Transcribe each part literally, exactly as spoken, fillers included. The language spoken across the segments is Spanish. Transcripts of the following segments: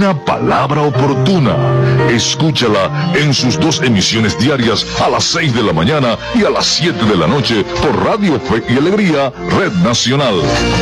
Una palabra oportuna. Escúchala en sus dos emisiones diarias a las seis de la mañana y a las siete de la noche por Radio Fe y Alegría, Red Nacional.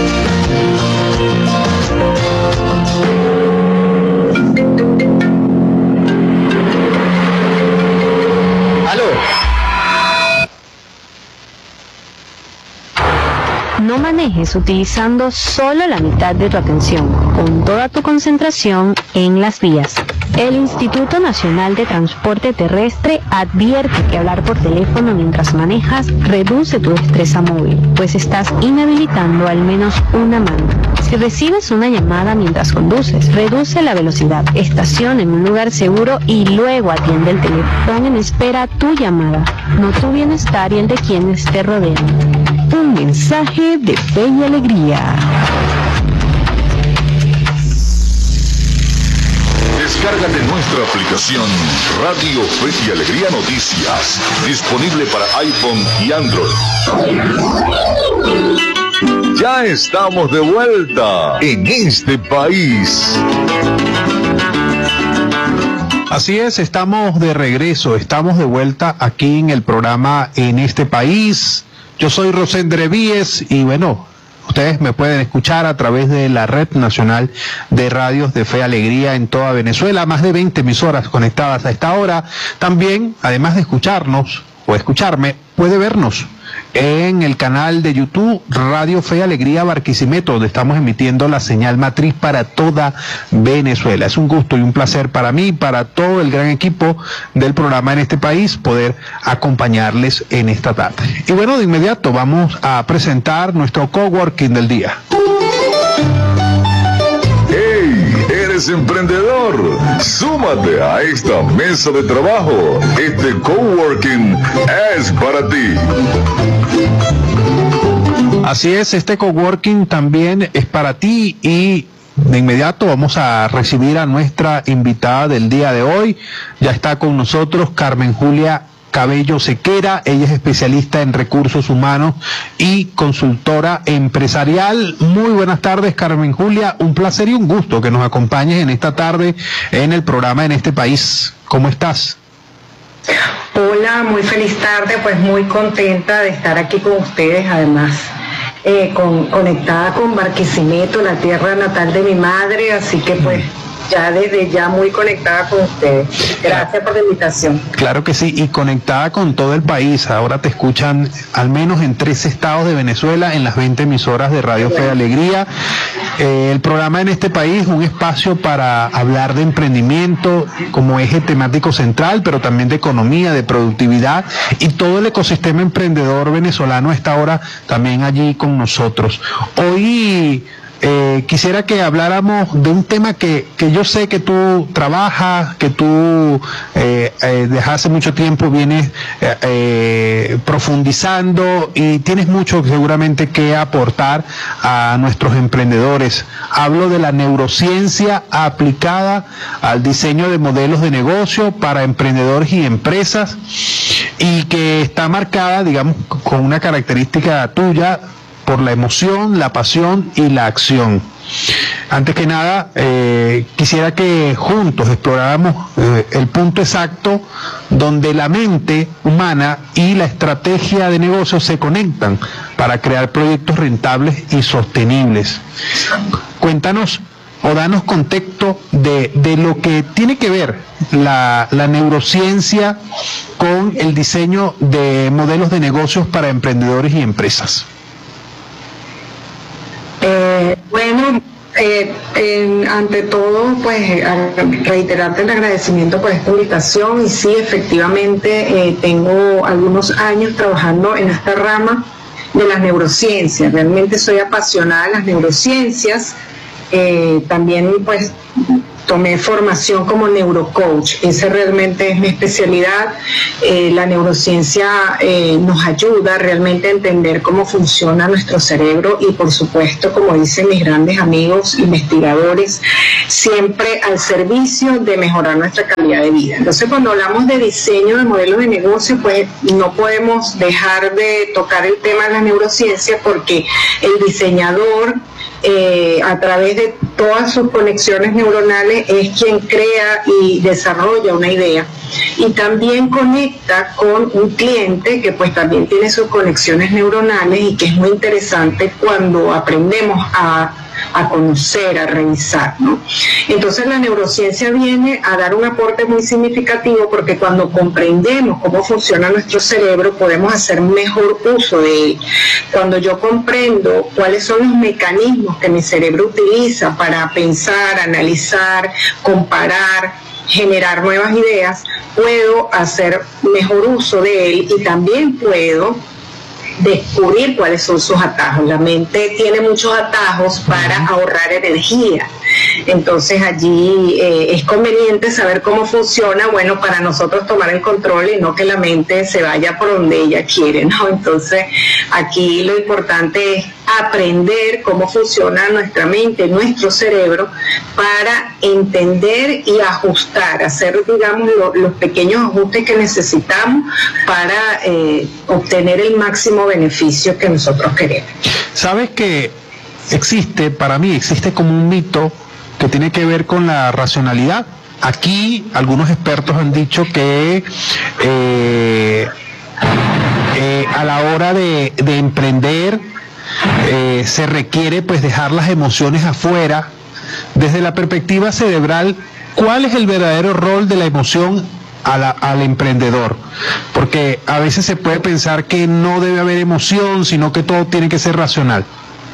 No manejes utilizando solo la mitad de tu atención, con toda tu concentración en las vías. El Instituto Nacional de Transporte Terrestre advierte que hablar por teléfono mientras manejas reduce tu destreza móvil, pues estás inhabilitando al menos una mano. Si recibes una llamada mientras conduces, reduce la velocidad, estaciona en un lugar seguro y luego atiende el teléfono. Pon en espera tu llamada, no tu bienestar y el de quienes te rodean. Un mensaje de Fe y Alegría. Descárgate nuestra aplicación Radio Fe y Alegría Noticias, disponible para iPhone y Android. Ya estamos de vuelta en este país. Así es, estamos de regreso, estamos de vuelta aquí en el programa En este país. Yo soy Rosendre Víez y bueno, ustedes me pueden escuchar a través de la Red Nacional de Radios de Fe y Alegría en toda Venezuela, más de veinte emisoras conectadas a esta hora. También, además de escucharnos o escucharme, puede vernos en el canal de YouTube Radio Fe y Alegría Barquisimeto, donde estamos emitiendo la señal matriz para toda Venezuela. Es un gusto y un placer para mí, para todo el gran equipo del programa En este país, poder acompañarles en esta tarde. Y bueno, de inmediato vamos a presentar nuestro coworking del día. ¿Eres emprendedor? Súmate a esta mesa de trabajo. Este coworking es para ti. Así es, este coworking también es para ti y de inmediato vamos a recibir a nuestra invitada del día de hoy. Ya está con nosotros Carmen Julia Cabello Sequera, ella es especialista en recursos humanos y consultora empresarial. Muy buenas tardes, Carmen Julia, un placer y un gusto que nos acompañes en esta tarde en el programa En este país. ¿Cómo estás? Hola, muy feliz tarde, pues muy contenta de estar aquí con ustedes, además eh, con, conectada con Barquisimeto, la tierra natal de mi madre, así que pues ya desde ya muy conectada con ustedes. Gracias por la invitación. Claro que sí, y conectada con todo el país. Ahora te escuchan al menos en tres estados de Venezuela, en las veinte emisoras de Radio Fe y Alegría. Eh, el programa En este país, un espacio para hablar de emprendimiento como eje temático central, pero también de economía, de productividad y todo el ecosistema emprendedor venezolano está ahora también allí con nosotros. Hoy Eh, quisiera que habláramos de un tema que, que yo sé que tú trabajas, que tú eh, eh, desde hace mucho tiempo vienes eh, eh, profundizando y tienes mucho seguramente que aportar a nuestros emprendedores. Hablo de la neurociencia aplicada al diseño de modelos de negocio para emprendedores y empresas y que está marcada, digamos, con una característica tuya, por la emoción, la pasión y la acción. Antes que nada, eh, quisiera que juntos exploráramos eh, el punto exacto donde la mente humana y la estrategia de negocio se conectan para crear proyectos rentables y sostenibles. Cuéntanos o danos contexto de, de lo que tiene que ver la, la neurociencia con el diseño de modelos de negocios para emprendedores y empresas. Eh, bueno, eh, eh, ante todo, pues reiterarte el agradecimiento por esta invitación y sí, efectivamente, eh, tengo algunos años trabajando en esta rama de las neurociencias. Realmente soy apasionada de las neurociencias. Eh, también, pues, tomé formación como neurocoach, esa realmente es mi especialidad. Eh, la neurociencia eh, nos ayuda realmente a entender cómo funciona nuestro cerebro y, por supuesto, como dicen mis grandes amigos investigadores, siempre al servicio de mejorar nuestra calidad de vida. Entonces, cuando hablamos de diseño de modelos de negocio, pues no podemos dejar de tocar el tema de la neurociencia porque el diseñador eh, a través de todas sus conexiones neuronales, es quien crea y desarrolla una idea. Y también conecta con un cliente que pues también tiene sus conexiones neuronales, y que es muy interesante cuando aprendemos a a conocer, a revisar, ¿no? Entonces la neurociencia viene a dar un aporte muy significativo, porque cuando comprendemos cómo funciona nuestro cerebro podemos hacer mejor uso de él. Cuando yo comprendo cuáles son los mecanismos que mi cerebro utiliza para pensar, analizar, comparar, generar nuevas ideas, puedo hacer mejor uso de él, y también puedo descubrir cuáles son sus atajos. La mente tiene muchos atajos para ahorrar energía. Entonces allí eh, es conveniente saber cómo funciona, bueno, para nosotros tomar el control y no que la mente se vaya por donde ella quiere, ¿no? Entonces aquí lo importante es aprender cómo funciona nuestra mente, nuestro cerebro, para entender y ajustar, hacer, digamos, lo, los pequeños ajustes que necesitamos para eh, obtener el máximo beneficio que nosotros queremos. ¿Sabes que existe, para mí, existe como un mito que tiene que ver con la racionalidad? Aquí algunos expertos han dicho que eh, eh, a la hora de, de emprender eh, se requiere pues dejar las emociones afuera. Desde la perspectiva cerebral, ¿cuál es el verdadero rol de la emoción a la, al emprendedor? Porque a veces se puede pensar que no debe haber emoción, sino que todo tiene que ser racional.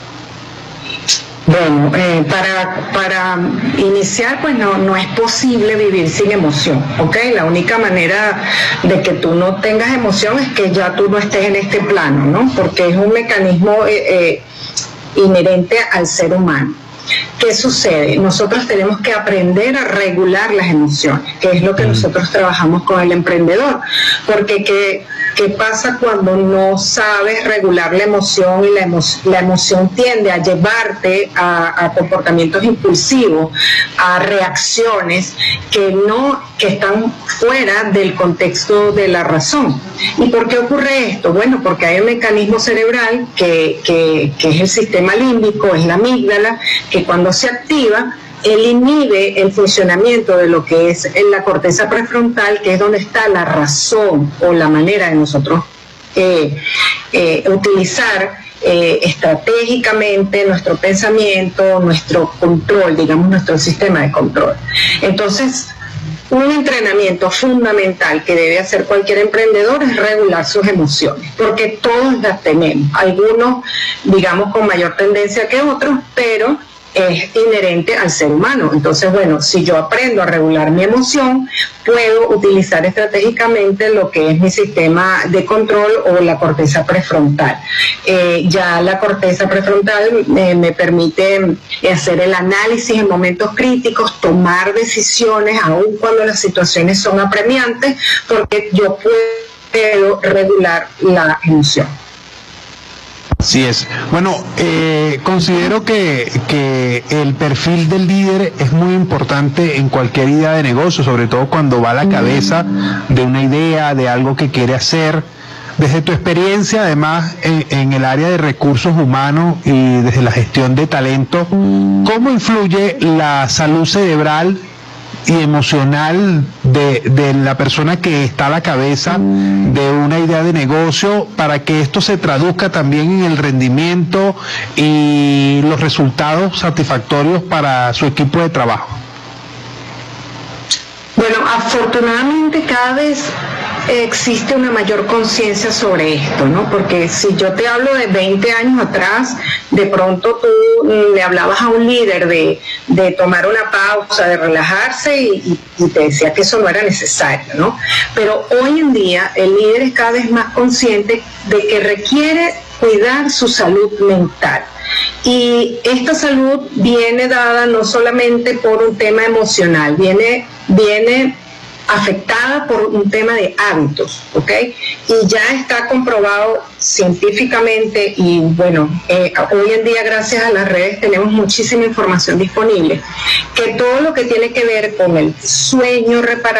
Bueno, eh, para, para iniciar, pues no, no es posible vivir sin emoción, ¿ok? La única manera de que tú no tengas emoción es que ya tú no estés en este plano, ¿no? Porque es un mecanismo eh, eh, inherente al ser humano. ¿Qué sucede? Nosotros tenemos que aprender a regular las emociones, que es lo que nosotros trabajamos con el emprendedor, porque ¿qué, qué pasa cuando no sabes regular la emoción y la, emo la emoción tiende a llevarte a, a comportamientos impulsivos, a reacciones que no que están fuera del contexto de la razón? ¿Y por qué ocurre esto? Bueno, porque hay un mecanismo cerebral que, que, que es el sistema límbico, es la amígdala, que cuando se activa, él inhibe el funcionamiento de lo que es en la corteza prefrontal, que es donde está la razón o la manera de nosotros eh, eh, utilizar eh, estratégicamente nuestro pensamiento, nuestro control, digamos, nuestro sistema de control. Entonces, un entrenamiento fundamental que debe hacer cualquier emprendedor es regular sus emociones, porque todos las tenemos, algunos, digamos, con mayor tendencia que otros, pero es inherente al ser humano. Entonces, bueno, si yo aprendo a regular mi emoción, puedo utilizar estratégicamente lo que es mi sistema de control o la corteza prefrontal. Eh, ya la corteza prefrontal eh, me permite hacer el análisis en momentos críticos, tomar decisiones, aun cuando las situaciones son apremiantes, porque yo puedo regular la emoción. Así es. Bueno, eh, considero que, que el perfil del líder es muy importante en cualquier idea de negocio, sobre todo cuando va a la cabeza de una idea, de algo que quiere hacer. Desde tu experiencia, además, en, en el área de recursos humanos y desde la gestión de talento, ¿cómo influye la salud cerebral y emocional de, de la persona que está a la cabeza de una idea de negocio para que esto se traduzca también en el rendimiento y los resultados satisfactorios para su equipo de trabajo? Bueno, afortunadamente cada vez existe una mayor conciencia sobre esto, ¿no? Porque si yo te hablo de veinte años atrás, de pronto tú le hablabas a un líder de, de tomar una pausa, de relajarse y, y te decía que eso no era necesario, ¿no? Pero hoy en día el líder es cada vez más consciente de que requiere cuidar su salud mental. Y esta salud viene dada no solamente por un tema emocional, viene, viene afectada por un tema de hábitos, ¿ok? Y ya está comprobado científicamente y bueno, eh, hoy en día gracias a las redes tenemos muchísima información disponible, que todo lo que tiene que ver con el sueño reparador,